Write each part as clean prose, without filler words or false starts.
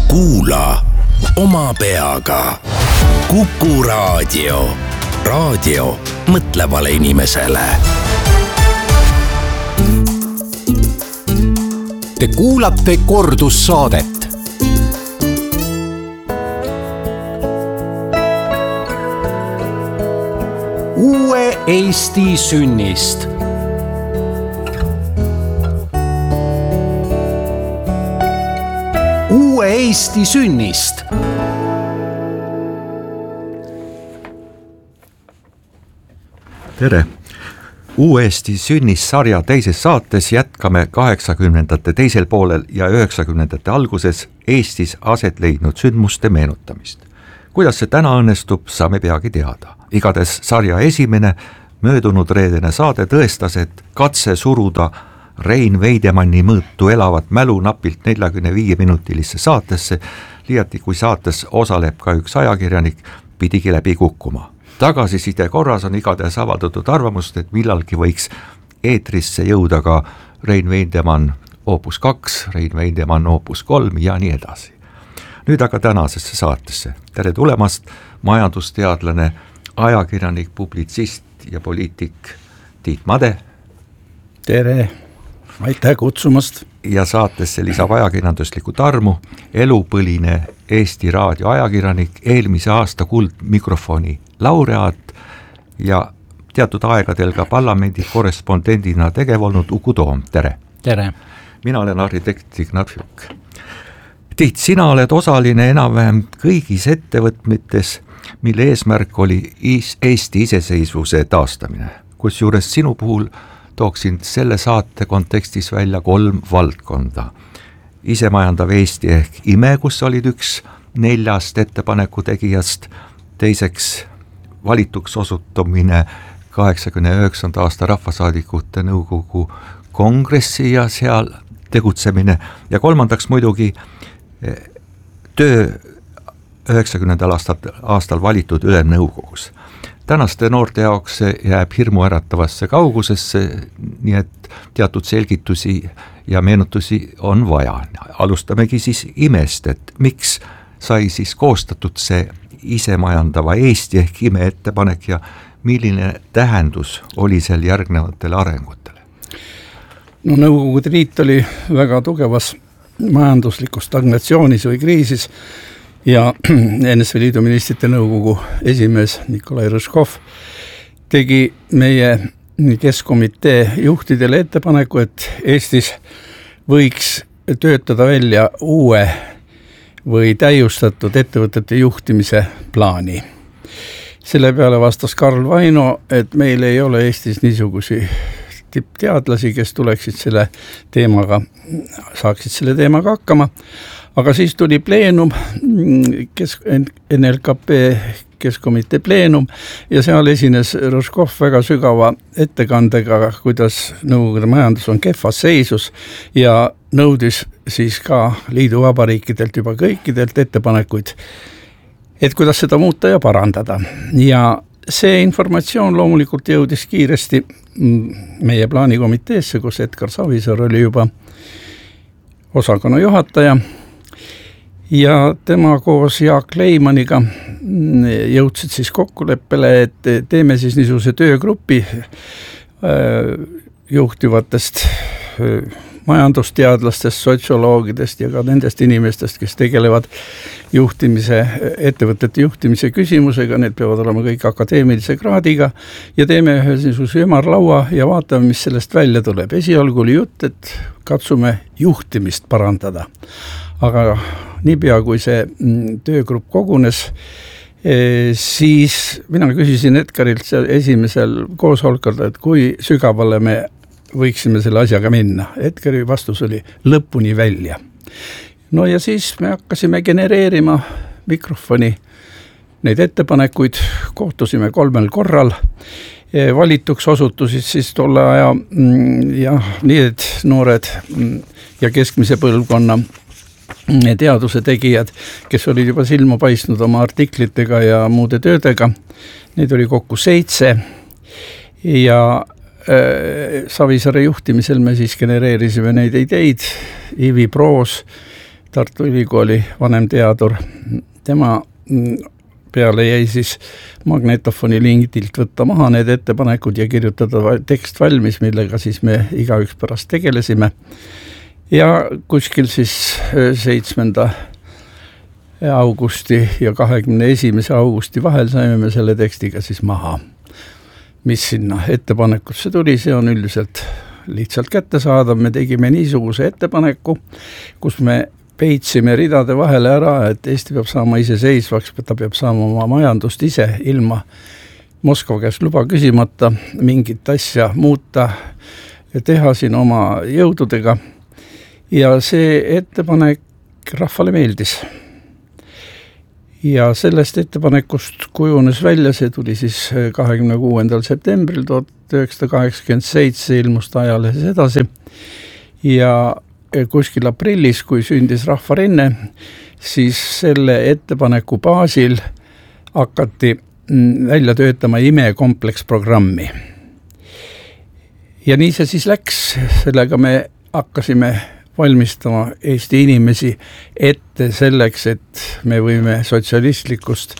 Kuula oma peaga. Kuku Raadio. Raadio mõtlevale inimesele. Te kuulate kordussaadet. Uue Eesti sünnist. Uue Eesti sünnist. Tere! Uue Eesti sünnist sarja teises saates jätkame 80ndate teisel poolel ja 90ndate alguses Eestis aset leidnud sündmuste meenutamist. Kuidas see täna õnnestub, saame peagi teada. Igades sarja esimene möödunud reedene saade tõestas, et katse suruda Rein Veidemanni mõõtu elavat mälu napilt 45-minutilisse saatesse, liiati kui saates osaleb ka üks ajakirjanik, pidigi läbi kukkuma. Tagasiside korras on igades avaldatud arvamust, et millalgi võiks eetrisse jõuda ka Rein Veidemann Opus 2, Rein Veidemann Opus 3 ja nii edasi. Nüüd aga tänasesse saatesse. Tere tulemast, majandusteadlane, ajakirjanik, publitsist ja poliitik Tiit Made. Tere, aitäh kutsumast. Ja saatesse lisab ajakirjanduslikku tarmu, elupõline Eesti Raadio ajakirjanik, eelmise aasta kuldmikrofoni laureaat ja teatud aegadel ka parlamendi korrespondendina tegev olnud Uku Toom. Tere! Tere! Mina olen arhitekt Ignat Fjuk. Tiit, sina oled osaline enam-vähem kõigis ettevõtmites, mille eesmärk oli Eesti iseseisvuse taastamine. Kusjuures sinu puhul tooksin selle saate kontekstis välja 3 valdkonda. Isemajandav Eesti ehk IME, kus olid üks 4 ettepaneku tegijast, teiseks valituks osutumine 89. aasta rahvasaadikute nõukogu kongressi ja seal tegutsemine ja kolmandaks muidugi töö 90. aastal valitud ülemnõukogus. Tänaste noorte jaoks jääb hirmu äratavasse kaugusesse, nii et teatud selgitusi ja meenutusi on vaja. Alustamegi siis IMEst, et miks sai siis koostatud see isemajandava Eesti ehk IME ettepanek ja milline tähendus oli seal järgnevatele arengutele? No, Nõukogude Liit oli väga tugevas majanduslikus stagnatsioonis või kriisis ja NSV Liidu ministrite nõukogu esimees Nikolai Rõškov tegi meie keskkomitee juhtidele ettepaneku, et Eestis võiks töötada välja uue või täiustatud ettevõtete juhtimise plaani. Selle peale vastas Karl Vaino, et meil ei ole Eestis niisugusi tippteadlasi, kes tuleksid selle teemaga, saaksid selle teemaga hakkama. Aga siis tuli pleenum, NLKP keskkomitee pleenum ja seal esines Rõškov väga sügava ettekandega, kuidas Nõukogude majandus on kehvas seisus ja nõudis siis ka liiduvabariikidelt juba kõikidelt ettepanekuid, et kuidas seda muuta ja parandada. Ja see informatsioon loomulikult jõudis kiiresti meie plaanikomiteesse, kus Edgar Savisaar oli juba osakonna juhataja ja tema koos Jaak Leimaniga jõudsid siis kokkuleppele, et teeme siis niisuguse töögrupi juhtivatest majandusteadlastest, sotsioloogidest ja ka nendest inimestest, kes tegelevad ettevõtete juhtimise küsimusega, need peavad olema kõik akadeemilise kraadiga ja teeme ühe niisuguse ümarlaua ja vaatame, mis sellest välja tuleb. Esialgu oli jutt, et katsume juhtimist parandada. Aga niipea kui see töögrupp kogunes, siis mina küsisin Edgarilt esimesel koosolekul, et kui sügavale me võiksime selle asjaga minna. Edgari vastus oli lõpuni välja. No ja siis me hakkasime genereerima mikrofoni neid ettepanekuid, kohtusime 3 korral, valituks osutusid siis tolle aja need noored ja keskmise põlvkonna teaduse tegijad, kes olid juba silma paistnud oma artiklitega ja muude töödega. Neid oli kokku 7 ja Savisaare juhtimisel me siis genereerisime neid ideid, Ivi Proos, Tartu Ülikooli vanemteadur. Tema peale jäi siis magnetofoni lingilt võtta maha need ettepanekud ja kirjutada tekst valmis, millega siis me igaüks pärast tegelesime. Ja kuskil siis 7. augusti ja 21. augusti vahel saime me selle tekstiga siis maha. Mis sinna ettepanekusse tuli, see on üldiselt lihtsalt kättesaadav. Me tegime niisuguse ettepaneku, kus me peitsime ridade vahele ära, et Eesti peab saama iseseisvaks, ta peab saama oma majandust ise ilma Moskva käest luba küsimata mingit asja muuta ja teha siin oma jõududega. Ja see ettepanek rahvale meeldis. Ja sellest ettepanekust kujunes välja, see tuli siis 26. septembril 1987 ilmus ajalehes edasi ja kuskil aprillis, kui sündis Rahvarenne, siis selle ettepaneku baasil hakati välja töötama imekompleksprogrammi. Ja nii see siis läks, sellega me hakkasime valmistama Eesti inimesi ette selleks, et me võime sotsialistlikust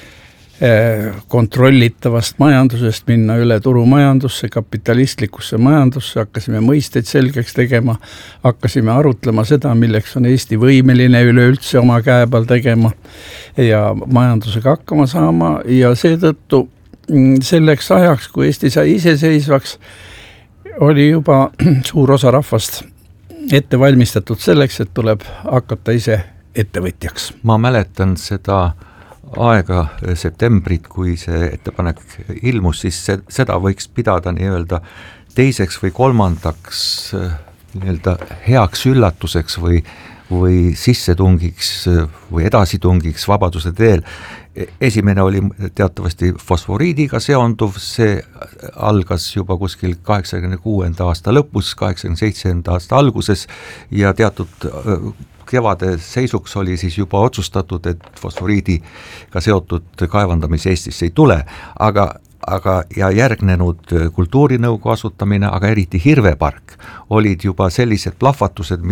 kontrollitavast majandusest minna üle turumajandusse, kapitalistlikusse majandusse, hakkasime mõisteid selgeks tegema, hakkasime arutlema seda, milleks on Eesti võimeline üleüldse oma käepal tegema ja majandusega hakkama saama ja seetõttu selleks ajaks, kui Eesti sai iseseisvaks, oli juba suur osa rahvast ette valmistatud selleks, et tuleb hakata ise ettevõtjaks. Ma mäletan seda aega septembrit, kui see ettepanek ilmus, siis seda võiks pidada nii-öelda teiseks või kolmandaks nii-öelda heaks üllatuseks või sissetungiks või edasitungiks vabaduse teel. Esimene oli teatavasti fosforiidiga seonduv, see algas juba kuskil 86. aasta lõpus, 87. aasta alguses ja teatud kevade seisuks oli siis juba otsustatud, et fosforiidiga seotud kaevandamis Eestisse ei tule, aga ja järgnenud kultuurinõukogu asutamine, aga eriti Hirvepark olid juba sellised plahvatused,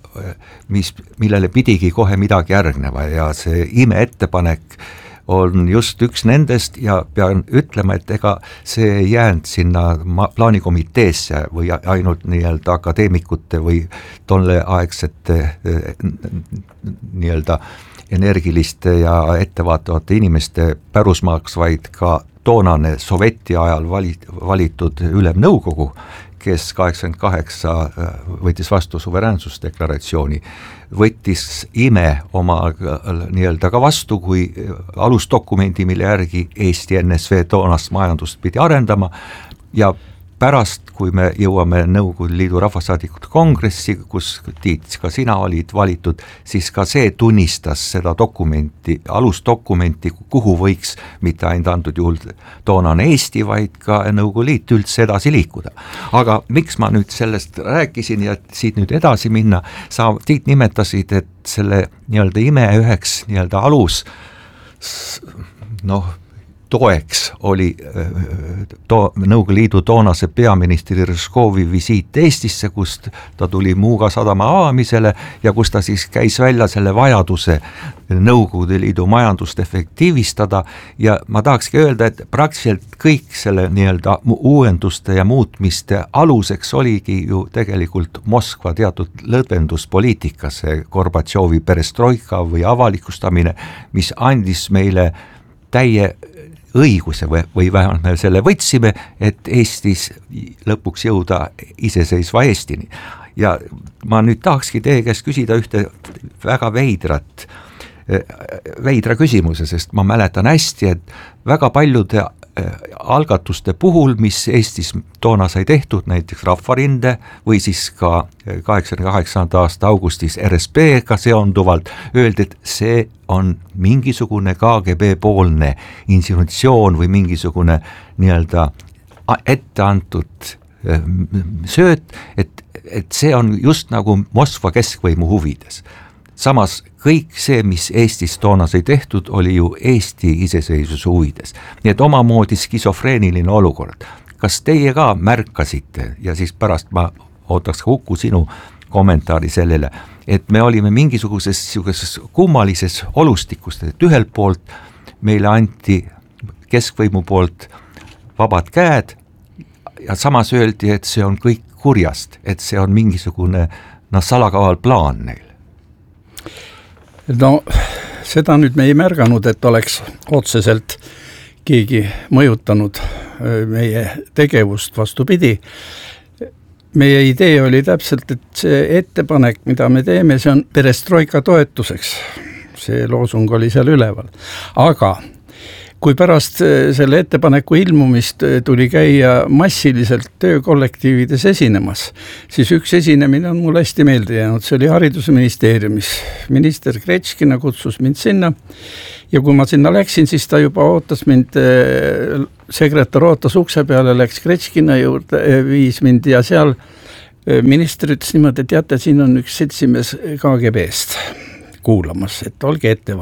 millele pidigi kohe midagi järgneva ja see imeettepanek on just üks nendest ja pean ütlema, et ega see ei jäänud sinna plaanikomiteesse või ainult nii-öelda akadeemikute või tolleaegsete nii-öelda energiliste ja ettevaatavate inimeste pärusmaaks, vaid ka toonane soveti ajal valitud ülemnõukogu, kes 88 võttis vastu suveräänsusdeklaratsiooni, võttis ime oma nii-öelda ka vastu kui alusdokumendi, mille järgi Eesti NSV toonast majandust pidi arendama ja pärast, kui me jõuame Nõukogude Liidu rahvasaadikute kongressi, kus Tiit, ka sina olid valitud, siis ka see tunnistas seda dokumenti, alusdokumenti, kuhu võiks mitte ainult antud juhul toonane Eesti, vaid ka Nõukogude Liit üldse edasi liikuda. Aga miks ma nüüd sellest rääkisin ja siit nüüd edasi minna, sa Tiit nimetasid, et selle nii-öelda ime üheks nii-öelda alus toeks oli Nõukogude Liidu toonase peaministri Rõškovi visiit Eestisse, kust ta tuli Muuga sadama avamisele ja kus ta siis käis välja selle vajaduse Nõukogude Liidu majandust efektiivistada ja ma tahakski öelda, et praktiliselt kõik selle nii-öelda uuenduste ja muutmiste aluseks oligi ju tegelikult Moskva teatud lõdvenduspoliitika, see Gorbatšovi perestroika või avalikustamine, mis andis meile täie õiguse või vähemalt me selle võtsime, et Eestis lõpuks jõuda iseseisva Eestini. Ja ma nüüd tahakski teie käest küsida ühte väga veidra küsimuse, sest ma mäletan hästi, et väga paljude algatuste puhul, mis Eestis toona sai tehtud, näiteks Rahvarinde või siis ka 88. aasta augustis RSP-ga seonduvalt, öeldi, et see on mingisugune KGB-poolne insinuatsioon või mingisugune nii-öelda etteantud sööt, et see on just nagu Moskva keskvõimu huvides. Samas kõik see, mis Eestis toona sai tehtud, oli ju Eesti iseseisvuse huvides. Nii et omamoodi skisofreeniline olukord. Kas teie ka märkasite ja siis pärast ma ootaks ka Uku sinu kommentaari sellele, et me olime mingisuguses kummalises olustikust, et ühelt poolt meile anti keskvõimu poolt vabad käed ja samas öeldi, et see on kõik kurjast, et see on mingisugune salakaval plaan neil. No seda nüüd me ei märganud, et oleks otseselt keegi mõjutanud meie tegevust, vastupidi. Meie idee oli täpselt, et see ettepanek, mida me teeme, see on perestroika toetuseks. See loosung oli seal üleval. Aga kui pärast selle ettepaneku ilmumist tuli käia massiliselt töökollektiivides esinemas, siis üks esinemine on mul hästi meelde jäänud, see oli haridusministeeriumis. Minister Kretškina kutsus mind sinna ja kui ma sinna läksin, siis ta juba ootas mind, sekretär ootas ukse peale, läks Kretškina juurde, viis mind ja seal minister ütles niimoodi, et teate, siin on üks seltsimees KGB-st kuulamas, et olge ette